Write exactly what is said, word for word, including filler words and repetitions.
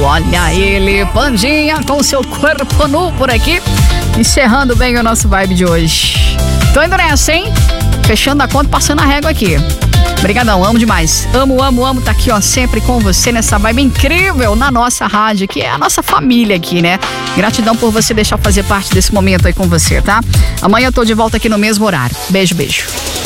Olha ele, Pandinha, com seu corpo nu por aqui. Encerrando bem o nosso vibe de hoje. Tô indo nessa, hein? Fechando a conta, passando a régua aqui. Obrigadão, amo demais. Amo, amo, amo tá aqui, ó, sempre com você nessa vibe incrível na nossa rádio, que é a nossa família aqui, né? Gratidão por você deixar fazer parte desse momento aí com você, tá? Amanhã eu tô de volta aqui no mesmo horário. Beijo, beijo.